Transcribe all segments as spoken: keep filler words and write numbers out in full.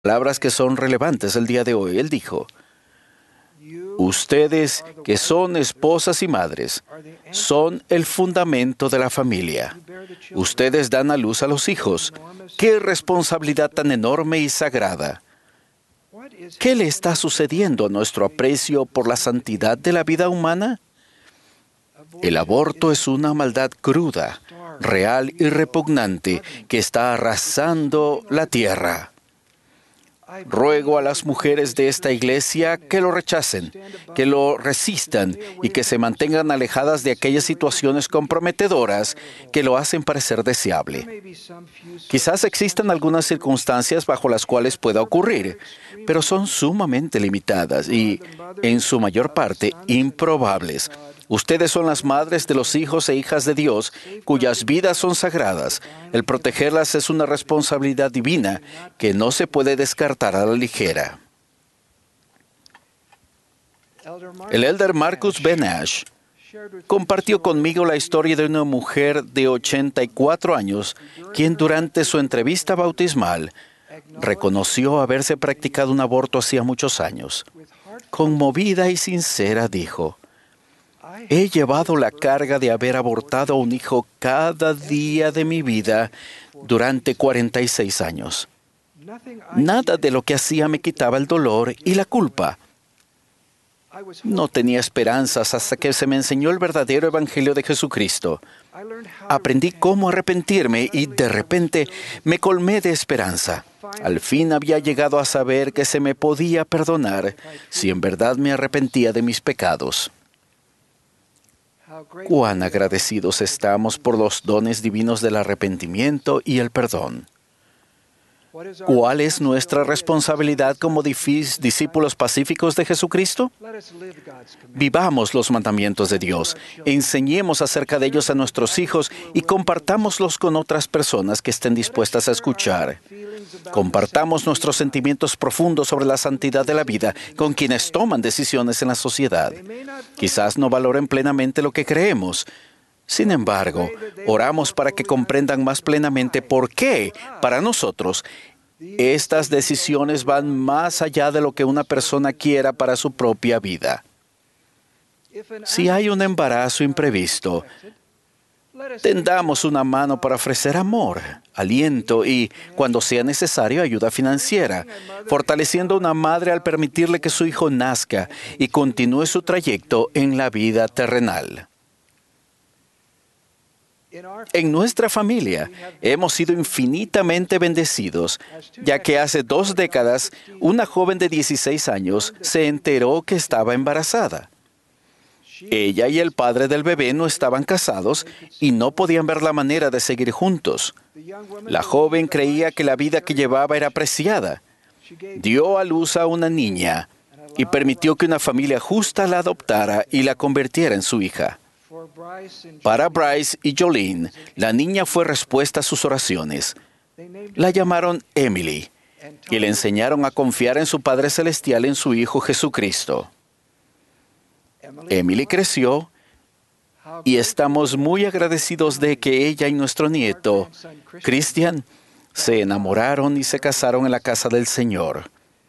palabras que son relevantes el día de hoy. Él dijo: ustedes que son esposas y madres, son el fundamento de la familia. Ustedes dan a luz a los hijos. ¡Qué responsabilidad tan enorme y sagrada! ¿Qué le está sucediendo a nuestro aprecio por la santidad de la vida humana? El aborto es una maldad cruda, real y repugnante que está arrasando la tierra. Ruego a las mujeres de esta iglesia que lo rechacen, que lo resistan y que se mantengan alejadas de aquellas situaciones comprometedoras que lo hacen parecer deseable. Quizás existan algunas circunstancias bajo las cuales pueda ocurrir, pero son sumamente limitadas y, en su mayor parte, improbables. Ustedes son las madres de los hijos e hijas de Dios, cuyas vidas son sagradas. El protegerlas es una responsabilidad divina que no se puede descartar a la ligera. El elder Marcus B. Nash compartió conmigo la historia de una mujer de ochenta y cuatro años, quien durante su entrevista bautismal reconoció haberse practicado un aborto hacía muchos años. Conmovida y sincera, dijo: he llevado la carga de haber abortado a un hijo cada día de mi vida durante cuarenta y seis años. Nada de lo que hacía me quitaba el dolor y la culpa. No tenía esperanzas hasta que se me enseñó el verdadero evangelio de Jesucristo. Aprendí cómo arrepentirme y de repente me colmé de esperanza. Al fin había llegado a saber que se me podía perdonar si en verdad me arrepentía de mis pecados. Cuán agradecidos estamos por los dones divinos del arrepentimiento y el perdón. ¿Cuál es nuestra responsabilidad como discípulos pacíficos de Jesucristo? Vivamos los mandamientos de Dios, enseñemos acerca de ellos a nuestros hijos y compartámoslos con otras personas que estén dispuestas a escuchar. Compartamos nuestros sentimientos profundos sobre la santidad de la vida con quienes toman decisiones en la sociedad. Quizás no valoren plenamente lo que creemos. Sin embargo, oramos para que comprendan más plenamente por qué, para nosotros, estas decisiones van más allá de lo que una persona quiera para su propia vida. Si hay un embarazo imprevisto, tendamos una mano para ofrecer amor, aliento y, cuando sea necesario, ayuda financiera, fortaleciendo a una madre al permitirle que su hijo nazca y continúe su trayecto en la vida terrenal. En nuestra familia hemos sido infinitamente bendecidos, ya que hace dos décadas una joven de dieciséis años se enteró que estaba embarazada. Ella y el padre del bebé no estaban casados y no podían ver la manera de seguir juntos. La joven creía que la vida que llevaba era preciada. Dio a luz a una niña y permitió que una familia justa la adoptara y la convirtiera en su hija. Para Bryce y Jolene, la niña fue respuesta a sus oraciones. La llamaron Emily y le enseñaron a confiar en su Padre Celestial en su Hijo Jesucristo. Emily creció y estamos muy agradecidos de que ella y nuestro nieto, Christian, se enamoraron y se casaron en la casa del Señor.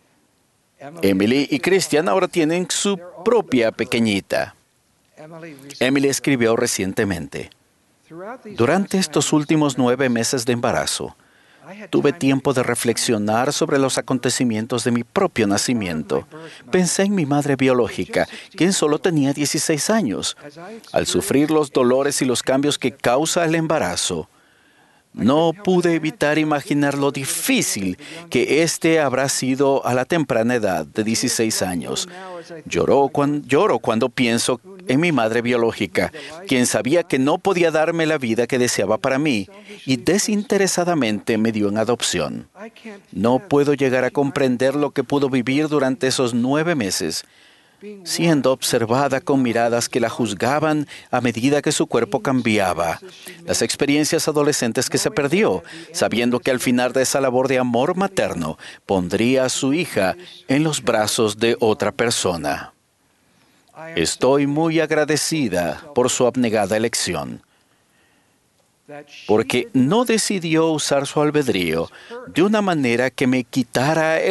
Emily y Christian ahora tienen su propia pequeñita. Emily escribió recientemente: durante estos últimos nueve meses de embarazo, tuve tiempo de reflexionar sobre los acontecimientos de mi propio nacimiento. Pensé en mi madre biológica, quien solo tenía dieciséis años. Al sufrir los dolores y los cambios que causa el embarazo, no pude evitar imaginar lo difícil que éste habrá sido a la temprana edad de dieciséis años. Lloro cuando, lloro cuando pienso en mi madre biológica, quien sabía que no podía darme la vida que deseaba para mí y desinteresadamente me dio en adopción. No puedo llegar a comprender lo que pudo vivir durante esos nueve meses, siendo observada con miradas que la juzgaban a medida que su cuerpo cambiaba, las experiencias adolescentes que se perdió, sabiendo que al final de esa labor de amor materno pondría a su hija en los brazos de otra persona. Estoy muy agradecida por su abnegada elección. porque no decidió usar su albedrío de una manera que me quitara